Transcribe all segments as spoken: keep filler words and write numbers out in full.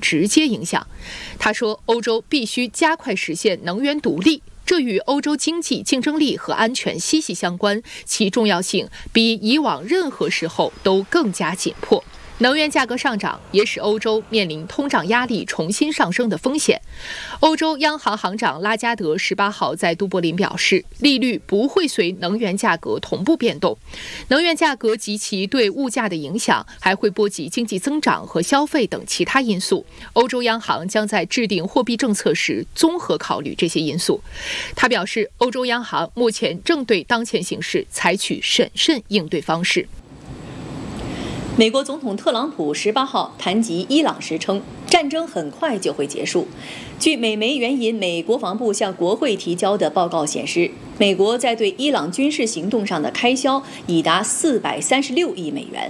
直接影响。他说，欧洲必须加快实现能源独立，这与欧洲经济竞争力和安全息息相关，其重要性比以往任何时候都更加紧迫。能源价格上涨也使欧洲面临通胀压力重新上升的风险。欧洲央行行长拉加德十八号在都柏林表示，利率不会随能源价格同步变动，能源价格及其对物价的影响还会波及经济增长和消费等其他因素。欧洲央行将在制定货币政策时综合考虑这些因素。他表示，欧洲央行目前正对当前形势采取审慎应对方式。 美国总统特朗普十八号谈及伊朗时称，战争很快就会结束。据美媒援引美国防部向国会提交的报告显示，美国在对伊朗军事行动上的开销已达四百三十六亿美元。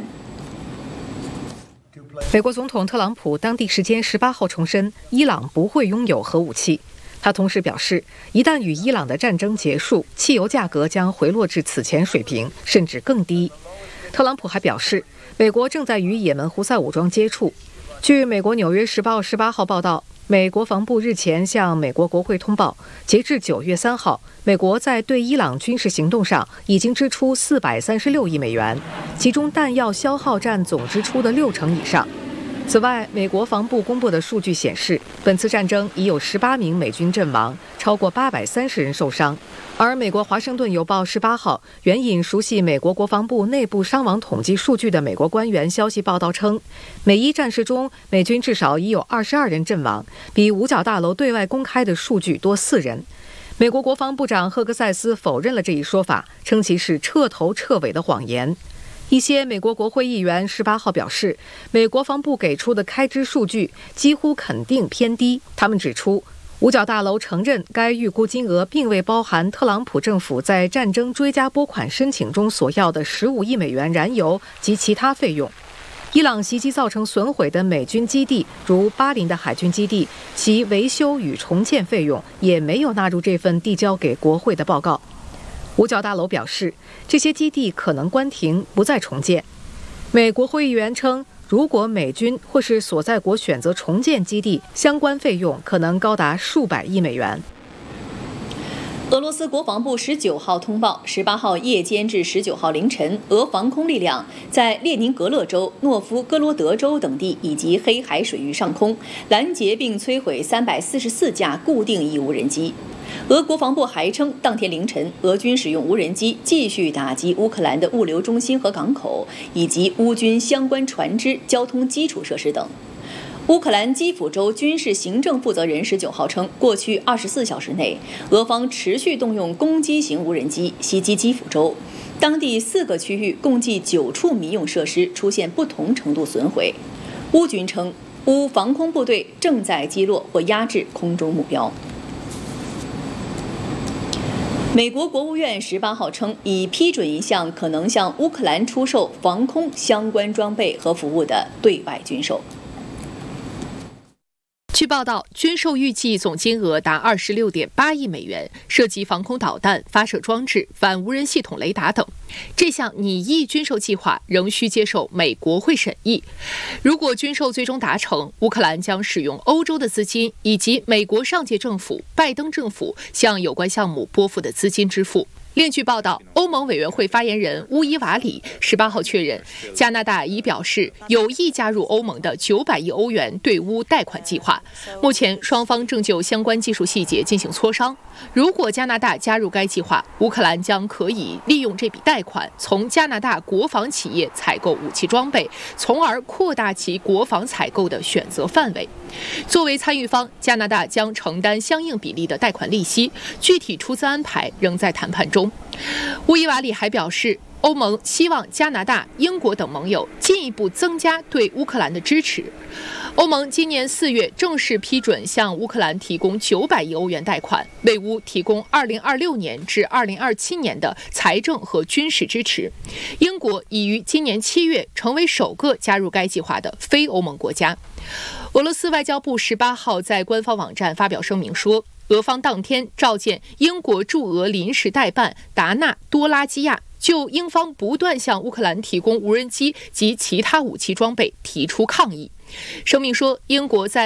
美国总统特朗普当地时间十八号重申，伊朗不会拥有核武器。他同时表示，一旦与伊朗的战争结束，汽油价格将回落至此前水平，甚至更低。特朗普还表示，美国正在与也门胡塞武装接触。据美国《纽约时报》十八号报道，美国防部日前向美国国会通报，截至九月三号，美国在对伊朗军事行动上已经支出四百三十六亿美元，其中弹药消耗占总支出的六成以上。此外，美国防部公布的数据显示，本次战争已有十八名美军阵亡，超过八百三十人受伤。而美国《华盛顿邮报》十八号援引熟悉美国国防部内部伤亡统计数据的美国官员消息报道称，美伊战事中，美军至少已有二十二人阵亡，比五角大楼对外公开的数据多四人。美国国防部长赫格塞斯否认了这一说法，称其是彻头彻尾的谎言。一些美国国会议员十八号表示，美国防部给出的开支数据几乎肯定偏低。他们指出，五角大楼承认该预估金额并未包含特朗普政府在战争追加拨款申请中所要的十五亿美元燃油及其他费用。伊朗袭击造成损毁的美军基地，如巴林的海军基地，其维修与重建费用也没有纳入这份递交给国会的报告。五角大楼表示，这些基地可能关停，不再重建。美国会议员称，如果美军或是所在国选择重建基地，相关费用可能高达数百亿美元。 俄罗斯国防部十九号通报，十八号夜间至十九号凌晨，俄防空力量在列宁格勒州、诺夫哥罗德州等地以及黑海水域上空拦截并摧毁三百四十四架固定翼无人机。俄国防部还称，当天凌晨，俄军使用无人机继续打击乌克兰的物流中心和港口，以及乌军相关船只、交通基础设施等。乌克兰基辅州军事行政负责人十九号称，过去二十四小时内，俄方持续动用攻击型无人机袭击基辅州，当地四个区域共计九处民用设施出现不同程度损毁。乌军称，乌防空部队正在击落或压制空中目标。美国国务院十八号称，已批准一项可能向乌克兰出售防空相关装备和服务的对外军售。 据报道，军售预计总金额达二十六点八亿美元，涉及防空导弹、发射装置、反无人系统雷达等。这项拟议军售计划仍需接受美国会审议。如果军售最终达成，乌克兰将使用欧洲的资金以及美国上届政府拜登政府向有关项目拨付的资金支付。另据报道，欧盟委员会发言人乌伊瓦里十八号确认，加拿大已表示有意加入欧盟的九百亿欧元对乌贷款计划。目前双方正就相关技术细节进行磋商。如果加拿大加入该计划，乌克兰将可以利用这笔贷款从加拿大国防企业采购武器装备，从而扩大其国防采购的选择范围。作为参与方，加拿大将承担相应比例的贷款利息，具体出资安排仍在谈判中。乌伊瓦里还表示，欧盟希望加拿大、英国等盟友进一步增加对乌克兰的支持。欧盟今年四月正式批准向乌克兰提供九百亿欧元贷款，为乌提供二零二六年至二零二七年的财政和军事支持。英国已于今年七月成为首个加入该计划的非欧盟国家。俄罗斯外交部十八号在官方网站发表声明说，俄方当天召见英国驻俄临时代办达纳多拉基亚，就英方不断向乌克兰提供无人机及其他武器装备提出抗议。声明说，英国在